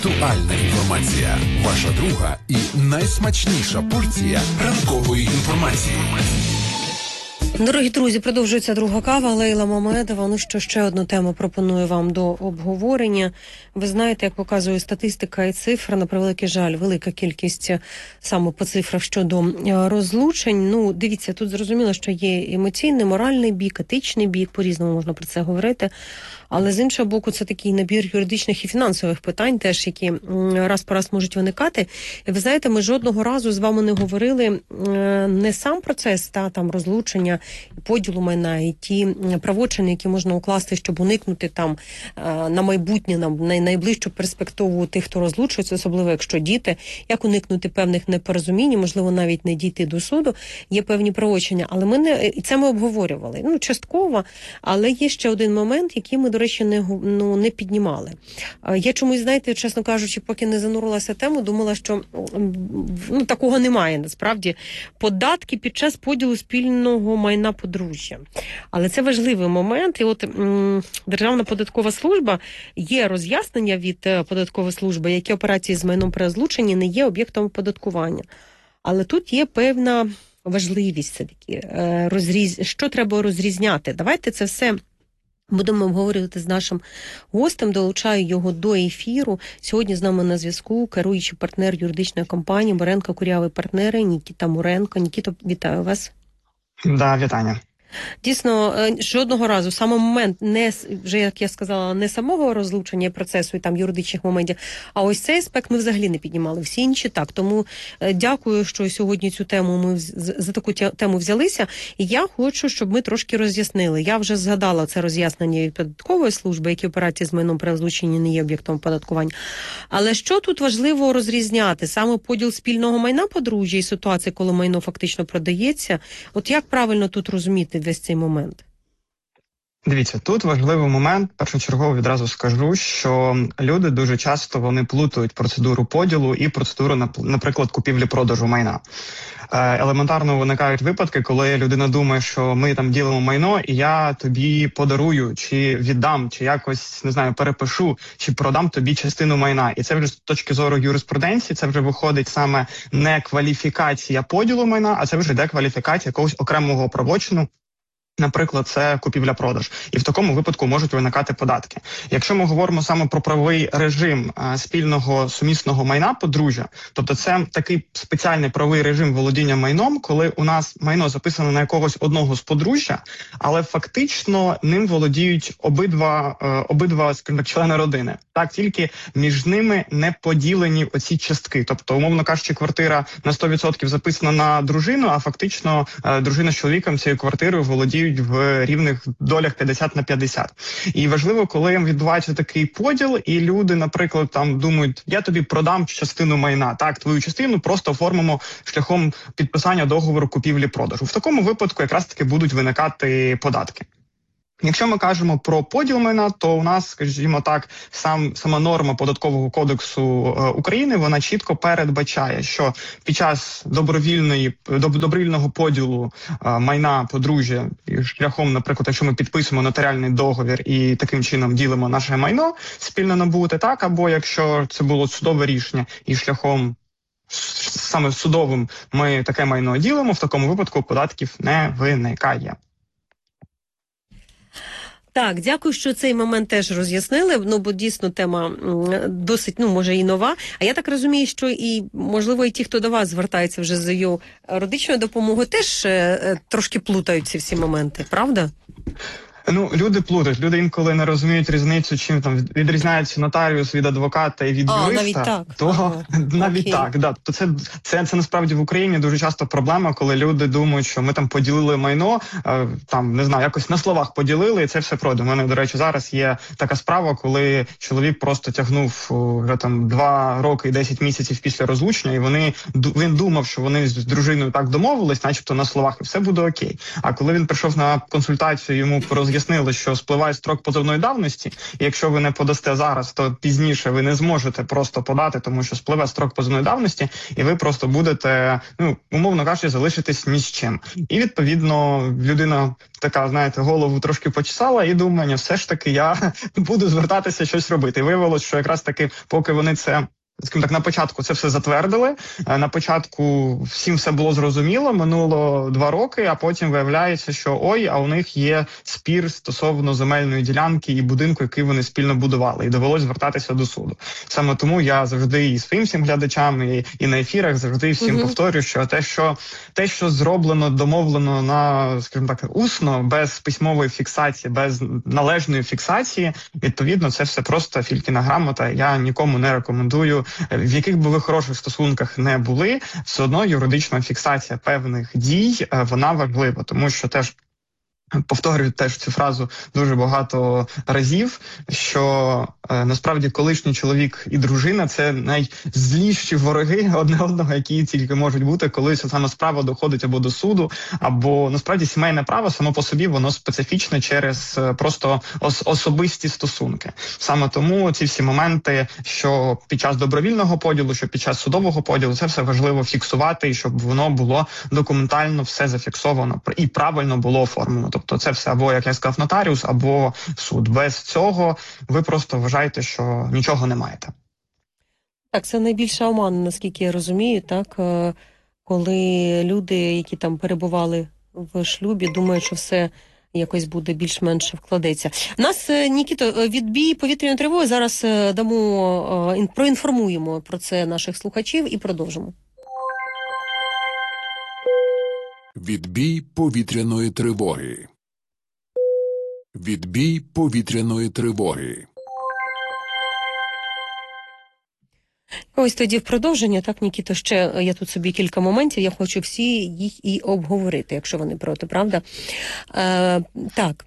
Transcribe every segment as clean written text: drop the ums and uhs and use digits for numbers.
Актуальна інформація. Ваша друга і найсмачніша порція ранкової інформації. Дорогі друзі, продовжується друга кава. Лейла Мамедова. Ну що, ще одну тему пропоную вам до обговорення. Ви знаєте, як показує статистика і цифра, на превеликий жаль, велика кількість саме по цифрах щодо розлучень. Ну, дивіться, тут зрозуміло, що є емоційний, моральний бік, етичний бік, по-різному можна про це говорити. Але з іншого боку, це такий набір юридичних і фінансових питань теж, які раз по раз можуть виникати. І ви знаєте, ми жодного разу з вами не говорили не сам процес там розлучення, поділу майна і ті правочини, які можна укласти, щоб уникнути там на майбутнє, на найближчу перспективу тих, хто розлучується, особливо якщо діти, як уникнути певних непорозумінь, можливо, навіть не дійти до суду, є певні правочини. Але і це ми обговорювали. Ну, частково, але є ще один момент, який ми, до речі, не піднімали. Я чомусь, знаєте, чесно кажучи, поки не занурилася тему, думала, що такого немає, насправді. Податки під час поділу спільного майна подружжя. Але це важливий момент. І от Державна податкова служба, є роз'яснення від податкової служби, які операції з майном при розлученні не є об'єктом оподаткування. Але тут є певна важливість все-таки. Що треба розрізняти? Давайте це все будемо обговорювати з нашим гостем, долучаю його до ефіру. Сьогодні з нами на зв'язку керуючий партнер юридичної компанії Муренко Курявий партнери Нікіта Муренко. Нікіто, вітаю вас. Да, вітання. Дійсно, жодного разу, саме момент, вже, як я сказала, не самого розлучення процесу і там юридичних моментів, а ось цей аспект ми взагалі не піднімали, всі інші так. Тому дякую, що сьогодні цю тему ми за таку тему взялися, і я хочу, щоб ми трошки роз'яснили. Я вже згадала це роз'яснення від податкової служби, які операції з майном при розлученні не є об'єктом оподаткування. Але що тут важливо розрізняти? Саме поділ спільного майна подружжя і ситуації, коли майно фактично продається. От як правильно тут розуміти весь цей момент? Дивіться, тут важливий момент, першочергово відразу скажу, що люди дуже часто вони плутають процедуру поділу і процедуру, наприклад, купівлі-продажу майна. Елементарно виникають випадки, коли людина думає, що ми там ділимо майно, і я тобі подарую, чи віддам, чи якось, не знаю, перепишу, чи продам тобі частину майна. І це вже з точки зору юриспруденції, це вже виходить саме не кваліфікація поділу майна, а це вже йде кваліфікація якогось окремого правочину. Наприклад, це купівля-продаж. І в такому випадку можуть виникати податки. Якщо ми говоримо саме про правовий режим спільного сумісного майна подружжя, тобто це такий спеціальний правовий режим володіння майном, коли у нас майно записано на якогось одного з подружжя, але фактично ним володіють обидва, скажімо, члени родини. Так, тільки між ними не поділені оці частки. Тобто, умовно кажучи, квартира на 100% записана на дружину, а фактично дружина з чоловіком цією квартирою володіють в рівних долях 50/50. І важливо, коли відбувається такий поділ, і люди, наприклад, там думають, я тобі продам частину майна, так, твою частину просто оформимо шляхом підписання договору купівлі-продажу. В такому випадку якраз таки будуть виникати податки. Якщо ми кажемо про поділ майна, то у нас, скажімо так, сама норма Податкового кодексу України, вона чітко передбачає, що під час добровільного поділу майна подружжя шляхом, наприклад, якщо ми підписуємо нотаріальний договір і таким чином ділимо наше майно спільно набуте, так, або якщо це було судове рішення і шляхом саме судовим ми таке майно ділимо, в такому випадку податків не виникає. Так, дякую, що цей момент теж роз'яснили, бо дійсно тема досить, може і нова. А я так розумію, що і, можливо, і ті, хто до вас звертається вже за її родичною допомогою, теж трошки плутають ці всі моменти, правда? Люди плутають. Люди інколи не розуміють різницю, чим там відрізняється нотаріус від адвоката і від юриста. Навіть так. Навіть так, да. То це насправді в Україні дуже часто проблема, коли люди думають, що ми там поділили майно, там, не знаю, якось на словах поділили, і це все пройде. У мене, до речі, зараз є така справа, коли чоловік просто тягнув вже там 2 роки і 10 місяців після розлучення, і він думав, що вони з дружиною так домовились, начебто на словах, і все буде окей. А коли він прийшов на консультацію, йому роз'яснили, що спливає строк позовної давності, і якщо ви не подасте зараз, то пізніше ви не зможете просто подати, тому що спливе строк позовної давності, і ви просто будете, умовно кажучи, залишитись ні з чим. І, відповідно, людина така, знаєте, голову трошки почесала і думає, все ж таки я буду звертатися щось робити. І виявилось, що якраз таки, поки вони це, скажімо так, на початку це все затвердили, на початку всім все було зрозуміло, минуло 2 роки, а потім виявляється, що а у них є спір стосовно земельної ділянки і будинку, який вони спільно будували, і довелось звертатися до суду. Саме тому я завжди і своїм всім глядачам, і на ефірах завжди всім повторюю, що те, що зроблено, домовлено на, скажімо так, усно, без письмової фіксації, без належної фіксації, відповідно, це все просто фількіна грамота. Я нікому не рекомендую, в яких би ви хороших стосунках не були, все одно юридична фіксація певних дій, вона важлива, тому що теж повторюю цю фразу дуже багато разів, що насправді колишній чоловік і дружина – це найзліші вороги одне одного, які тільки можуть бути, коли саме справа доходить або до суду, або насправді сімейне право само по собі воно специфічне через просто особисті стосунки. Саме тому ці всі моменти, що під час добровільного поділу, що під час судового поділу, це все важливо фіксувати, і щоб воно було документально все зафіксовано і правильно було оформлено. Тобто це все або, як я сказав, нотаріус, або суд. Без цього ви просто вважаєте, що нічого не маєте. Так, це найбільша омана, наскільки я розумію, так, коли люди, які там перебували в шлюбі, думають, що все якось буде більш-менш вкладеться. Нас, Нікіто, відбій повітряної тривоги, зараз проінформуємо про це наших слухачів і продовжимо. Відбій повітряної тривоги. Відбій повітряної тривоги. Ось тоді в продовження, так, Нікіто, ще я тут собі кілька моментів, я хочу всі їх і обговорити, якщо вони проти, правда? Так.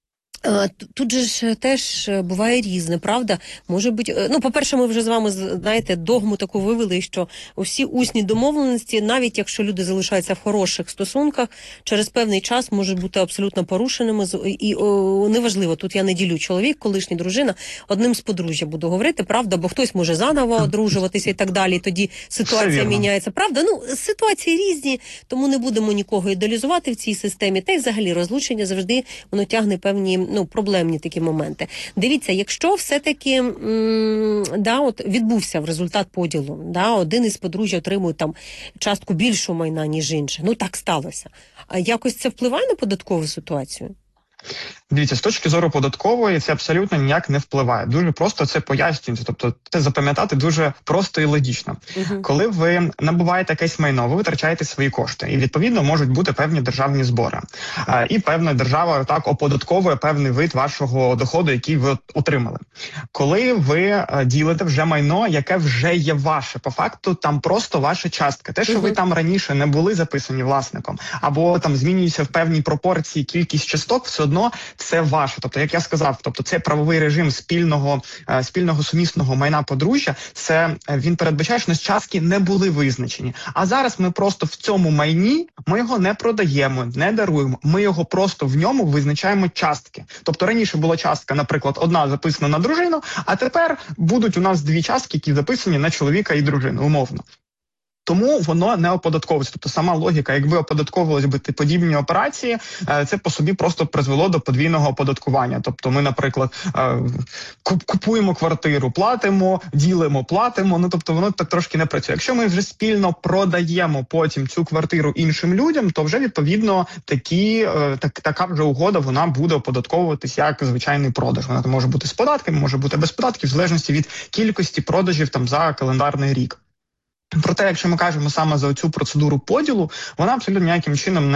Тут же ж теж буває різне, правда? Може бути, по-перше, ми вже з вами, знаєте, догму таку вивели, що усі усні домовленості, навіть якщо люди залишаються в хороших стосунках, через певний час можуть бути абсолютно порушеними. І неважливо, тут я не ділю чоловік, колишній, дружина, одним з подружжя буду говорити, правда? Бо хтось може заново одружуватися і так далі, і тоді ситуація міняється, правда? Ситуації різні, тому не будемо нікого ідеалізувати в цій системі. Та й взагалі розлучення завжди, воно тягне певні проблемні такі моменти. Дивіться, якщо все-таки відбувся в результат поділу, один із подружжя отримує там частку більшу майна, ніж інше. Так сталося. А якось це впливає на податкову ситуацію? Дивіться, з точки зору податкової це абсолютно ніяк не впливає. Дуже просто це пояснюється, тобто це запам'ятати дуже просто і логічно. Коли ви набуваєте якесь майно, ви витрачаєте свої кошти, і відповідно можуть бути певні державні збори. І певна держава так оподатковує певний вид вашого доходу, який ви отримали. Коли ви ділите вже майно, яке вже є ваше, по факту там просто ваша частка. Те, що ви там раніше не були записані власником, або там змінюється в певній пропорції кількість часток, все одно це ваше. Тобто, як я сказав, це правовий режим спільного сумісного майна подружжя, це він передбачає, що частки не були визначені. А зараз ми просто в цьому майні, ми його не продаємо, не даруємо, ми його просто в ньому визначаємо частки. Тобто раніше була частка, наприклад, одна записана на дружину, а тепер будуть у нас 2 частки, які записані на чоловіка і дружину, умовно. Тому воно не оподатковується. Тобто сама логіка, якби оподатковувалися би подібні операції, це по собі просто призвело до подвійного оподаткування. Тобто ми, наприклад, купуємо квартиру, платимо, ділимо, платимо, тобто воно так трошки не працює. Якщо ми вже спільно продаємо потім цю квартиру іншим людям, то вже відповідно така вже угода, вона буде оподатковуватись як звичайний продаж. Вона може бути з податками, може бути без податків, в залежності від кількості продажів за календарний рік. Проте, якщо ми кажемо саме за цю процедуру поділу, вона абсолютно ніяким чином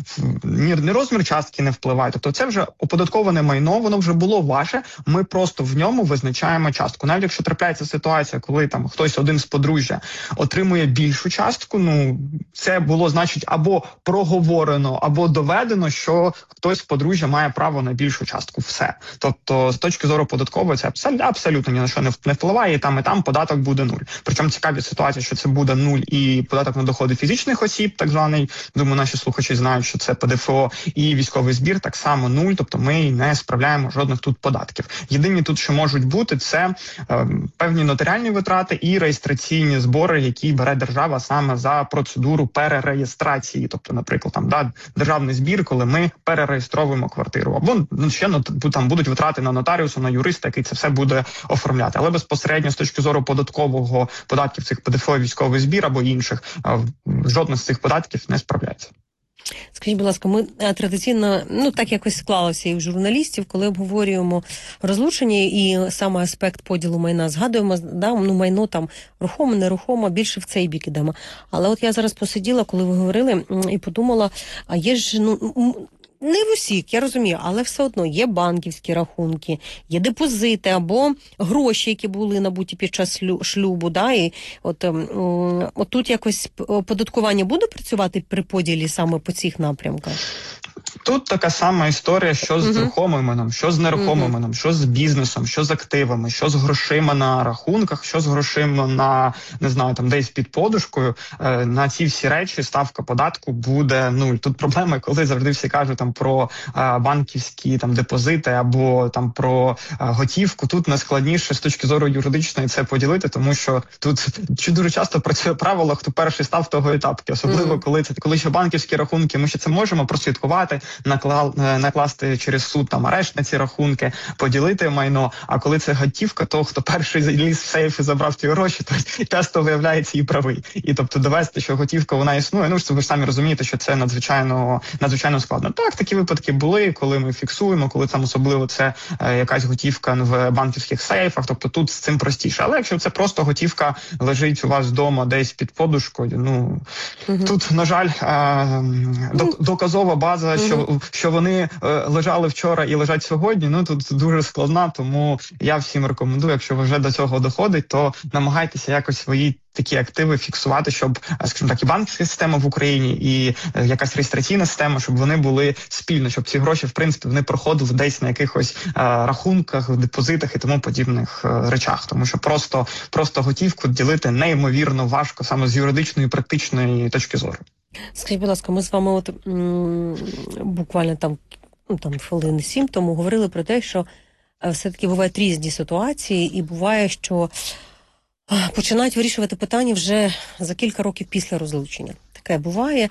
ні розмір частки не впливає. Тобто це вже оподатковане майно, воно вже було ваше, ми просто в ньому визначаємо частку. Навіть якщо трапляється ситуація, коли хтось один з подружжя отримує більшу частку, це було, значить, або проговорено, або доведено, що хтось з подружжя має право на більшу частку. Все. Тобто, з точки зору податкової, це абсолютно ні на що не впливає, і там податок буде 0. Причому цікаві ситуації, що це буде 0 і податок на доходи фізичних осіб, так званий, думаю, наші слухачі знають, що це ПДФО, і військовий збір так само 0, тобто ми не справляємо жодних тут податків. Єдині тут, що можуть бути, це певні нотаріальні витрати і реєстраційні збори, які бере держава саме за процедуру перереєстрації, тобто, наприклад, там державний збір, коли ми перереєстровуємо квартиру, або ще там будуть витрати на нотаріуса, на юриста, який це все буде оформляти. Але безпосередньо з точки зору податкового податків цих ПДФО, військовий збір або інших, жодна з цих податків не справляється. Скажіть, будь ласка, ми традиційно, так якось склалося і в журналістів, коли обговорюємо розлучення і саме аспект поділу майна, згадуємо, майно там рухоме, нерухоме, більше в цей бік ідемо. Але от я зараз посиділа, коли ви говорили, і подумала, а є ж, не в усіх, я розумію, але все одно є банківські рахунки, є депозити або гроші, які були набуті під час шлюбу, і от тут якось оподаткування буде працювати при поділі саме по цих напрямках? Тут така сама історія, що з рухомим майном, що з нерухомим майном, що з бізнесом, що з активами, що з грошима на рахунках, що з грошима на, не знаю, там десь під подушкою. На ці всі речі ставка податку буде 0. Тут проблема, коли завжди всі кажуть там про банківські там депозити або там про готівку. Тут найскладніше з точки зору юридичної це поділити, тому що тут дуже часто працює правило, хто перший став, того і тапки. Особливо коли ще банківські рахунки, ми ще це можемо прослідкувати, накласти через суд там арешт на ці рахунки, поділити майно. А коли це готівка, то хто перший заліз в сейф і забрав ті гроші, то часто виявляється і правий. І тобто довести, що готівка вона існує, ви ж самі розумієте, що це надзвичайно складно. Так, такі випадки були, коли ми фіксуємо, коли там особливо це якась готівка в банківських сейфах, тобто тут з цим простіше. Але якщо це просто готівка лежить у вас вдома десь під подушкою, тут, на жаль, доказова база, що вони лежали вчора і лежать сьогодні, тут дуже складна, тому я всім рекомендую, якщо ви вже до цього доходить, то намагайтеся якось свої такі активи фіксувати, щоб, скажімо так, і банківська система в Україні, і якась реєстраційна система, щоб вони були спільно, щоб ці гроші, в принципі, вони проходили десь на якихось рахунках, депозитах і тому подібних речах. Тому що просто готівку ділити неймовірно важко саме з юридичної і практичної точки зору. Скажіть, будь ласка, ми з вами буквально там хвилин 7 тому говорили про те, що все-таки бувають різні ситуації, і буває, що починають вирішувати питання вже за кілька років після розлучення. Таке буває.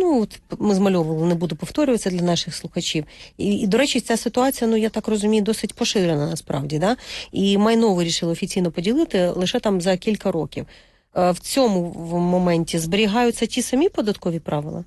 Ми змальовували, не буду повторюватися для наших слухачів. І, до речі, ця ситуація, я так розумію, досить поширена насправді, І майно вирішили офіційно поділити лише там за кілька років. В цьому моменті зберігаються ті самі податкові правила?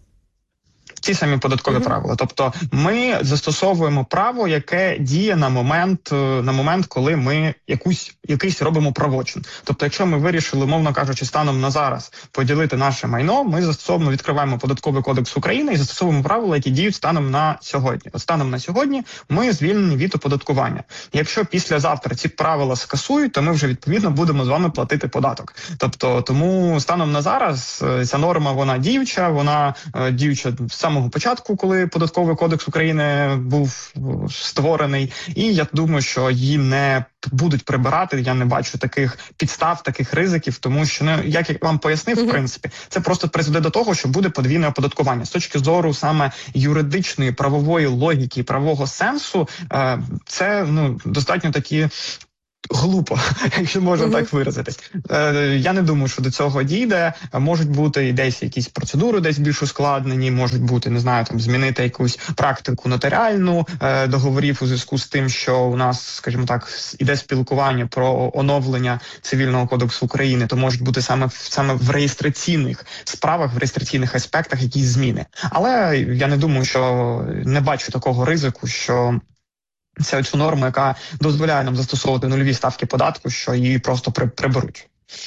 Ті самі податкові правила. Тобто ми застосовуємо право, яке діє на момент, коли ми якийсь робимо правочин. Тобто, якщо ми вирішили, мовно кажучи, станом на зараз поділити наше майно, ми відкриваємо Податковий кодекс України і застосовуємо правила, які діють станом на сьогодні. От станом на сьогодні ми звільнені від оподаткування. Якщо післязавтра ці правила скасують, то ми вже відповідно будемо з вами платити податок. Тобто, тому станом на зараз ця норма, вона діюча з самого початку, коли Податковий кодекс України був створений, і я думаю, що її не будуть прибирати, я не бачу таких підстав, таких ризиків, тому що, як я вам пояснив, в принципі, це просто призведе до того, що буде подвійне оподаткування. З точки зору саме юридичної, правової логіки, правового сенсу, це, достатньо такі глупо, якщо можна так виразитись. Я не думаю, що до цього дійде. Можуть бути і десь якісь процедури десь більш ускладнені, можуть бути, не знаю, там змінити якусь практику нотаріальну договорів у зв'язку з тим, що у нас, скажімо так, іде спілкування про оновлення Цивільного кодексу України, то можуть бути саме в реєстраційних справах, в реєстраційних аспектах якісь зміни. Але я не думаю, що не бачу такого ризику, що цю норму, яка дозволяє нам застосовувати нульові ставки податку, що її просто приберуть.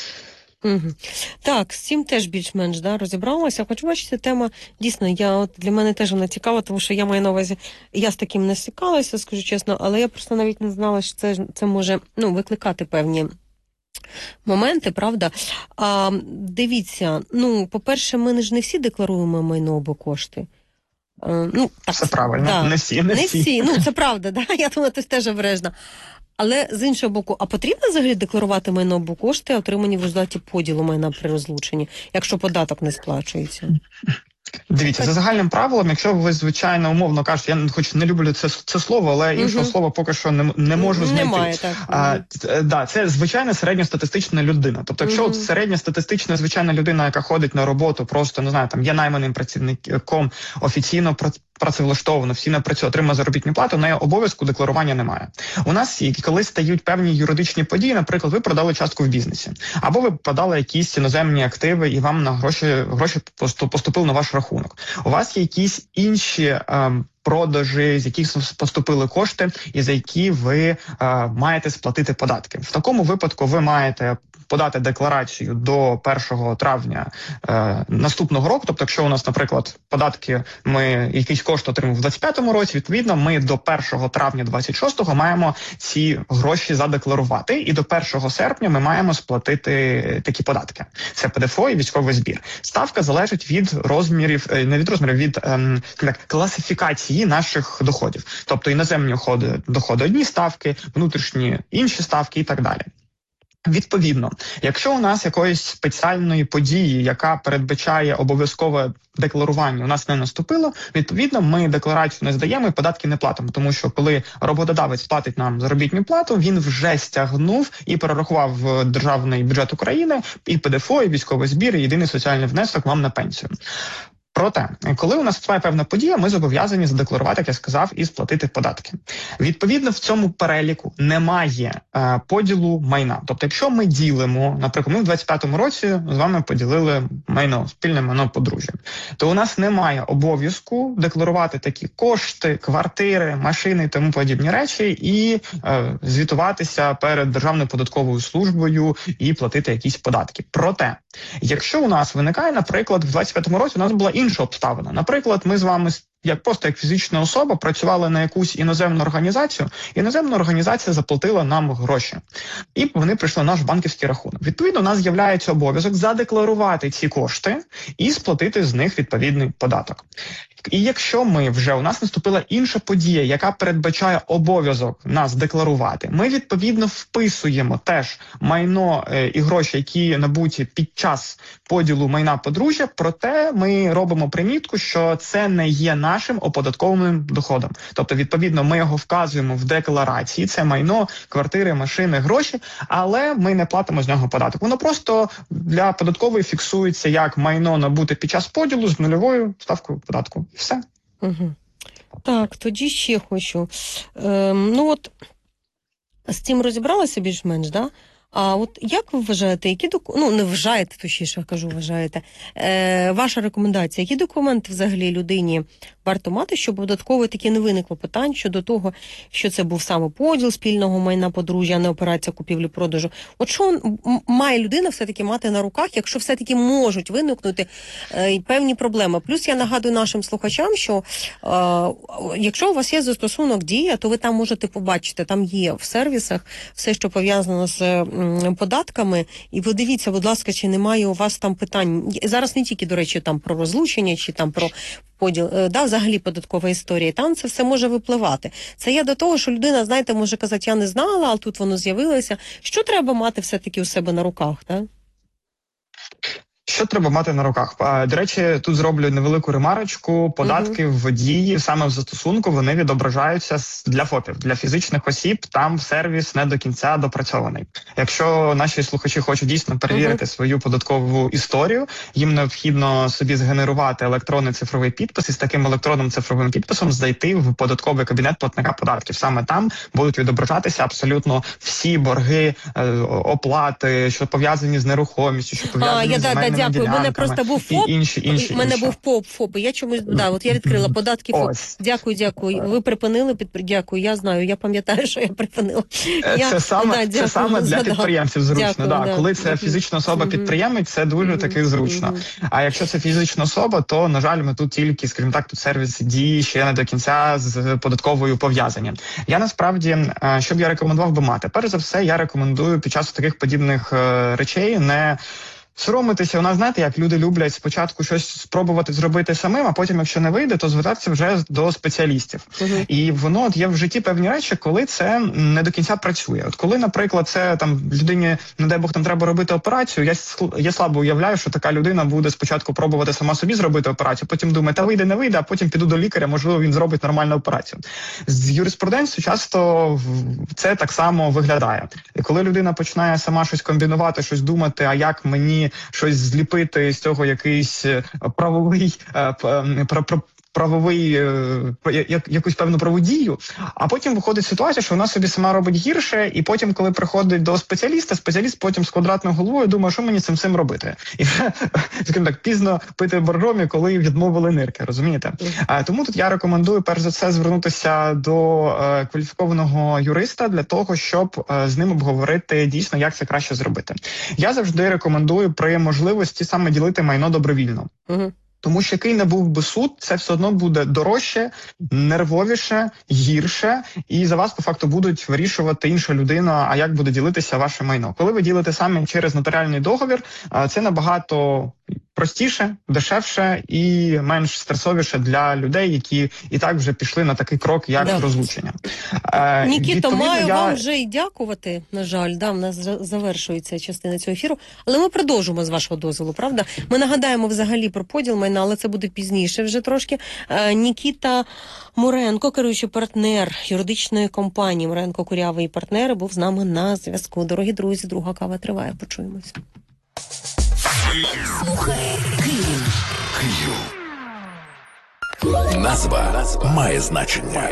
Так, з цим теж більш-менш розібралася. Хочу бачити, тема дійсно, для мене теж вона цікава, тому що я маю на увазі, я з таким не стикалася, скажу чесно, але я просто навіть не знала, що це може викликати певні моменти, правда? Дивіться, по-перше, ми ж не всі декларуємо майно або кошти. Ну, так, все правильно, да. не всі. Не всі, ну це правда, да? Я думаю, ти теж обережна. Але з іншого боку, а потрібно взагалі декларувати майно або кошти, отримані в результаті поділу майна при розлученні, якщо податок не сплачується? Дивіться, за загальним правилом, якщо ви, звичайно, умовно кажете, я не люблю це слово, але іншого слова поки що не можу знайти. Немає, так. Це звичайна середньостатистична людина. Тобто, якщо середньостатистична звичайна людина, яка ходить на роботу, просто, не знаю, там, є найманим працівником, офіційно працевлаштовано, офіційно працює, отримує заробітну плату, в неї обов'язку декларування немає. У нас, коли стають певні юридичні події, наприклад, ви продали частку в бізнесі, або ви подали якісь іноземні активи, і вам на гроші поступили на ваш рахунок. У вас є якісь інші продажі, з яких поступили кошти, і за які ви маєте сплатити податки. В такому випадку ви маєте подати декларацію до 1 травня наступного року. Тобто, якщо у нас, наприклад, податки, ми якийсь кошт отримали в 25-му році, відповідно, ми до 1 травня 26-го маємо ці гроші задекларувати, і до 1 серпня ми маємо сплатити такі податки. Це ПДФО і військовий збір. Ставка залежить від розмірів, не від розмірів, від класифікації наших доходів. Тобто іноземні доходи одні ставки, внутрішні інші ставки і так далі. Відповідно, якщо у нас якоїсь спеціальної події, яка передбачає обов'язкове декларування, у нас не наступило, відповідно, ми декларацію не здаємо і податки не платимо. Тому що коли роботодавець платить нам заробітну плату, він вже стягнув і перерахував в державний бюджет України і ПДФО, і військовий збір, і єдиний соціальний внесок вам на пенсію. Проте, коли у нас вступає певна подія, ми зобов'язані задекларувати, як я сказав, і сплатити податки. Відповідно, в цьому переліку немає поділу майна. Тобто, якщо ми ділимо, наприклад, ми в 25-му році з вами поділили майно, спільне майно подружжя, то у нас немає обов'язку декларувати такі кошти, квартири, машини і тому подібні речі і звітуватися перед Державною податковою службою і платити якісь податки. Проте, якщо у нас виникає, наприклад, в 25-му році у нас була інша обставина. Наприклад, ми з вами як фізична особа працювали на якусь іноземну організацію, іноземна організація заплатила нам гроші. І вони прийшли на наш банківський рахунок. Відповідно, у нас з'являється обов'язок задекларувати ці кошти і сплатити з них відповідний податок. І якщо у нас наступила інша подія, яка передбачає обов'язок нас декларувати, ми відповідно вписуємо теж майно і гроші, які набуті під час поділу майна подружжя, проте ми робимо примітку, що це не є нашим оподаткованим доходом. Тобто, відповідно, ми його вказуємо в декларації, це майно, квартири, машини, гроші, але ми не платимо з нього податок. Воно просто для податкової фіксується як майно набуте під час поділу з нульовою ставкою податку. І все. Угу. Так, тоді ще хочу. З цим розібралися більш-менш, да? А от як ви вважаєте, які не вважаєте, точніше кажу, вважаєте, ваша рекомендація, які документи взагалі людині варто мати, щоб додатково таки не виникло питань щодо того, що це був саме поділ спільного майна подружжя, а не операція купівлі-продажу? От що має людина все-таки мати на руках, якщо все-таки можуть виникнути певні проблеми? Плюс я нагадую нашим слухачам, що якщо у вас є застосунок «Дія», то ви там можете побачити, там є в сервісах все, що пов'язано з податками, і подивіться, будь ласка, чи немає у вас там питань. Зараз не тільки, до речі, там про розлучення, чи там про поділ, взагалі податкова історія, там це все може випливати. Це я до того, що людина, знаєте, може казати, я не знала, але тут воно з'явилося. Що треба мати все-таки у себе на руках, так? Що треба мати на руках? До речі, тут зроблю невелику ремарочку. Податки в Дії, саме в застосунку, вони відображаються для ФОПів, для фізичних осіб. Там сервіс не до кінця допрацьований. Якщо наші слухачі хочуть дійсно перевірити свою податкову історію, їм необхідно собі згенерувати електронний цифровий підпис і з таким електронним цифровим підписом зайти в податковий кабінет платника податків. Саме там будуть відображатися абсолютно всі борги, оплати, що пов'язані з нерухомістю, що пов'язані з земельними дякую. У мене просто був ФОП. У мене був ФОП. Я чомусь, от я відкрила податки ФОП. Дякую. Ви припинили дякую. Я знаю, я пам'ятаю, що я припинила. Це саме для підприємців зручно. Коли це фізична особа-підприємець, це дуже таки зручно. А якщо це фізична особа, то, на жаль, ми тут тільки, скажімо так, тут сервіс Дії ще не до кінця з податковою пов'язані. Я насправді, що б я рекомендував би мати? Перш за все, я рекомендую під час таких подібних речей не соромитися. У нас, знаєте, як люди люблять спочатку щось спробувати зробити самим, а потім, якщо не вийде, то звертатися вже до спеціалістів. І воно є в житті певні речі, коли це не до кінця працює. От коли, наприклад, це там людині, не дай Бог, там треба робити операцію, я слабо уявляю, що така людина буде спочатку пробувати сама собі зробити операцію, потім думає, та вийде, не вийде, а потім піду до лікаря, можливо, він зробить нормальну операцію. З юриспруденцією часто це так само виглядає. І коли людина починає сама щось комбінувати, щось думати, а як мені щось зліпити з цього якийсь якусь певну правову дію, а потім виходить ситуація, що вона собі сама робить гірше, і потім, коли приходить до спеціаліста, спеціаліст потім з квадратною головою думає, що мені цим всім робити. І вже, скажімо так, пізно пити боржомі, коли відмовили нирки, розумієте? Тому тут я рекомендую, перш за все, звернутися до кваліфікованого юриста для того, щоб з ним обговорити дійсно, як це краще зробити. Я завжди рекомендую при можливості саме ділити майно добровільно. Тому що який не був би суд, це все одно буде дорожче, нервовіше, гірше, і за вас по факту будуть вирішувати інша людина, а як буде ділитися ваше майно. Коли ви ділите самі через нотаріальний договір, це набагато простіше, дешевше і менш стресовіше для людей, які і так вже пішли на такий крок, як розлучення. Нікіто, маю вам вже і дякувати, на жаль, в нас завершується частина цього ефіру, але ми продовжимо з вашого дозволу, правда? Ми нагадаємо взагалі про поділ майна, але це буде пізніше вже трошки. Нікіта Муренко, керуючий партнер юридичної компанії Муренко, Курявий і партнери, був з нами на зв'язку. Дорогі друзі, друга кава триває. Почуємось. Слухай Київ. Назва має значення.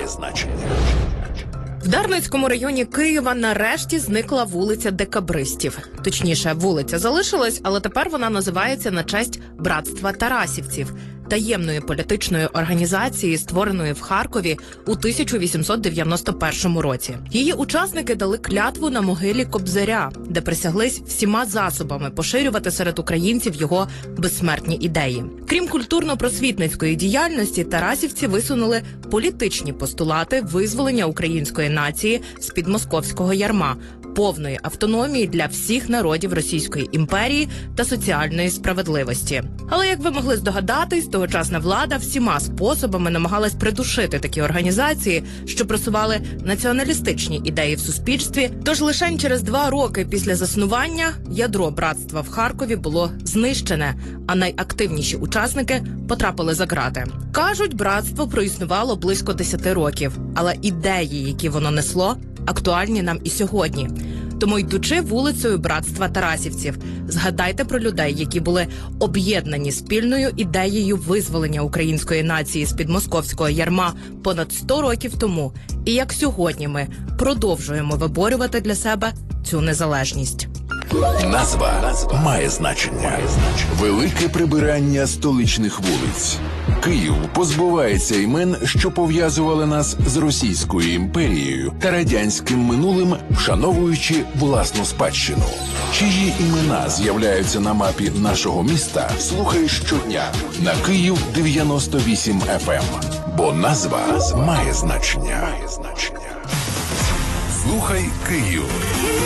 В Дарницькому районі Києва нарешті зникла вулиця Декабристів. Точніше, вулиця залишилась, але тепер вона називається на честь Братства Тарасівців, таємної політичної організації, створеної в Харкові у 1891 році. Її учасники дали клятву на могилі Кобзаря, де присяглись всіма засобами поширювати серед українців його безсмертні ідеї. Крім культурно-просвітницької діяльності, тарасівці висунули політичні постулати визволення української нації з-під московського ярма, повної автономії для всіх народів Російської імперії та соціальної справедливості. Але, як ви могли здогадатись, тогочасна влада всіма способами намагалась придушити такі організації, що просували націоналістичні ідеї в суспільстві. Тож лише через 2 роки після заснування ядро братства в Харкові було знищене, а найактивніші учасники потрапили за ґрати. Кажуть, братство проіснувало близько 10 років, але ідеї, які воно несло, актуальні нам і сьогодні. Тому, йдучи вулицею Братства Тарасівців, згадайте про людей, які були об'єднані спільною ідеєю визволення української нації з-під московського ярма понад 100 років тому, і як сьогодні ми продовжуємо виборювати для себе цю незалежність. Назва має значення. Велике прибирання столичних вулиць. Київ позбувається імен, що пов'язували нас з Російською імперією та радянським минулим, вшановуючи власну спадщину. Чиї імена з'являються на мапі нашого міста, слухай щодня на Київ 98 FM. Бо назва має значення. Слухай Київ.